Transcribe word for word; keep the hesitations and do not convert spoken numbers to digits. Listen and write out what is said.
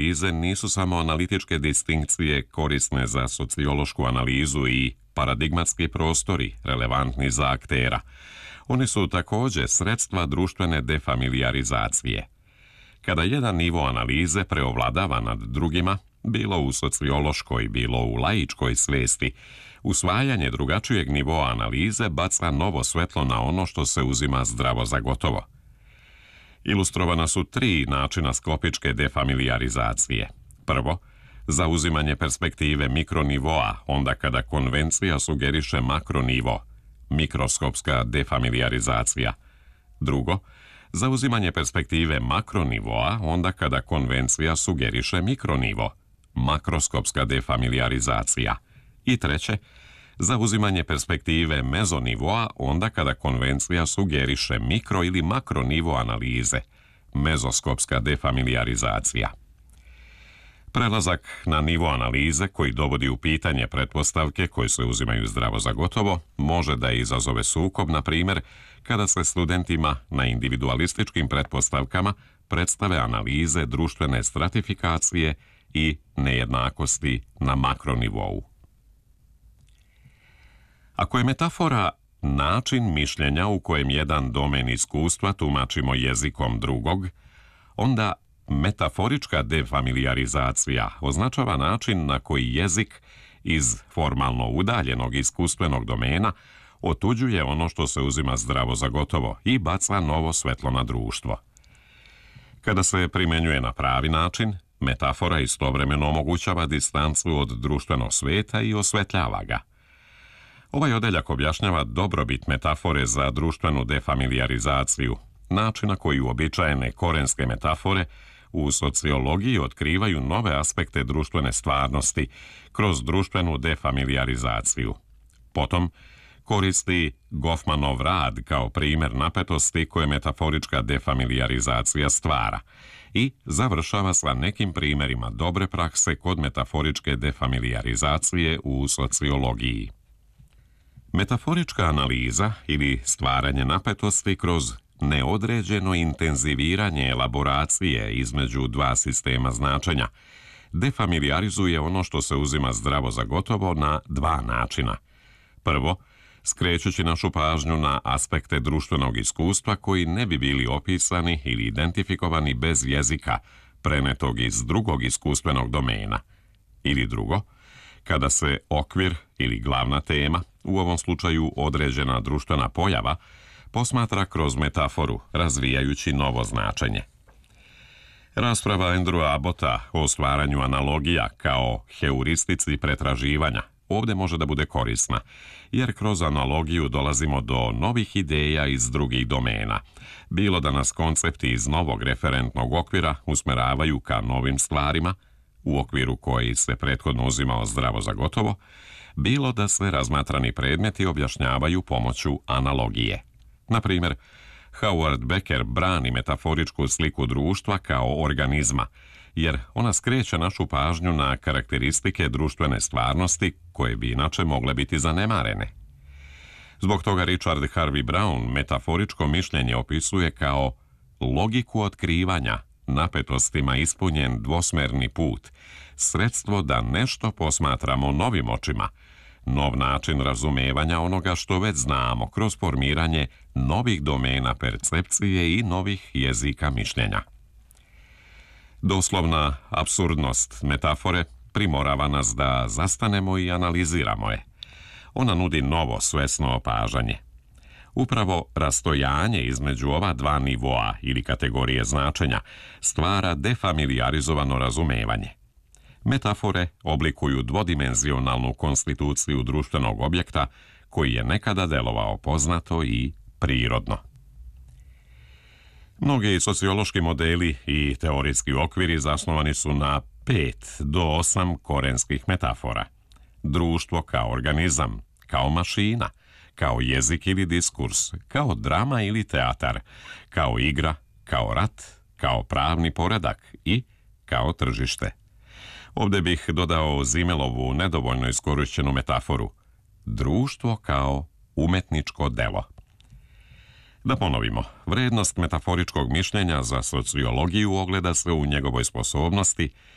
analize nisu samo analitičke distinkcije korisne za sociološku analizu i paradigmatski prostori relevantni za aktera. Oni su također sredstva društvene defamiliarizacije. Kada jedan nivo analize preovladava nad drugima, bilo u sociološkoj, bilo u laičkoj svesti, usvajanje drugačijeg nivoa analize baca novo svetlo na ono što se uzima zdravo za gotovo. Ilustrovana su tri načina sklopičke defamiliarizacije. Prvo, zauzimanje perspektive mikronivoa, onda kada konvencija sugeriše makronivo, mikroskopska defamiliarizacija. Drugo, zauzimanje perspektive makronivoa, onda kada konvencija sugeriše mikronivo, makroskopska defamiliarizacija. I treće, zauzimanje perspektive mezonivoa, onda kada konvencija sugeriše mikro ili makronivo analize, mezoskopska defamiliarizacija. Prelazak na nivo analize koji dovodi u pitanje pretpostavke koje se uzimaju zdravo za gotovo može da izazove sukob, na primjer, kada se studentima na individualističkim pretpostavkama predstave analize društvene stratifikacije i nejednakosti na makronivou. Ako je metafora način mišljenja u kojem jedan domen iskustva tumačimo jezikom drugog, onda metaforička defamiliarizacija označava način na koji jezik iz formalno udaljenog iskustvenog domena otuđuje ono što se uzima zdravo za gotovo i baca novo svetlo na društvo. Kada se primjenjuje na pravi način, metafora istovremeno omogućava distancu od društvenog sveta i osvetljava ga. Ovaj odeljak objašnjava dobrobit metafore za društvenu defamiliarizaciju, način na koji uobičajene korenske metafore u sociologiji otkrivaju nove aspekte društvene stvarnosti kroz društvenu defamiliarizaciju. Potom koristi Goffmanov rad kao primjer napetosti koje metaforička defamiliarizacija stvara i završava sa nekim primjerima dobre prakse kod metaforičke defamiliarizacije u sociologiji. Metaforička analiza ili stvaranje napetosti kroz neodređeno intenziviranje elaboracije između dva sistema značenja defamiliarizuje ono što se uzima zdravo za gotovo na dva načina. Prvo, skrećući našu pažnju na aspekte društvenog iskustva koji ne bi bili opisani ili identifikovani bez jezika prenetog iz drugog iskustvenog domena. Ili drugo, kada se okvir ili glavna tema, u ovom slučaju određena društvena pojava, posmatra kroz metaforu, razvijajući novo značenje. Rasprava Andrewa Abbotta o stvaranju analogija kao heuristici pretraživanja ovdje može da bude korisna, jer kroz analogiju dolazimo do novih ideja iz drugih domena, bilo da nas koncepti iz novog referentnog okvira usmeravaju ka novim stvarima, u okviru koji se prethodno uzimao zdravo za gotovo, bilo da se razmatrani predmeti objašnjavaju pomoću analogije. Na primjer, Howard Becker brani metaforičku sliku društva kao organizma, jer ona skreće našu pažnju na karakteristike društvene stvarnosti koje bi inače mogle biti zanemarene. Zbog toga Richard Harvey Brown metaforičko mišljenje opisuje kao logiku otkrivanja, napetostima ispunjen dvosmerni put, sredstvo da nešto posmatramo novim očima, nov način razumevanja onoga što već znamo kroz formiranje novih domena percepcije i novih jezika mišljenja. Doslovna apsurdnost metafore primorava nas da zastanemo i analiziramo je. Ona nudi novo svesno opažanje. Upravo rastojanje između ova dva nivoa ili kategorije značenja stvara defamiliarizovano razumevanje. Metafore oblikuju dvodimenzionalnu konstituciju društvenog objekta koji je nekada delovao poznato i prirodno. Mnogi sociološki modeli i teorijski okviri zasnovani su na pet do osam korenskih metafora. Društvo kao organizam, kao mašina, kao jezik ili diskurs, kao drama ili teatar, kao igra, kao rat, kao pravni poredak i kao tržište. Ovdje bih dodao Zimelovu nedovoljno iskorišćenu metaforu. Društvo kao umetničko delo. Da ponovimo, vrednost metaforičkog mišljenja za sociologiju ogleda se u njegovoj sposobnosti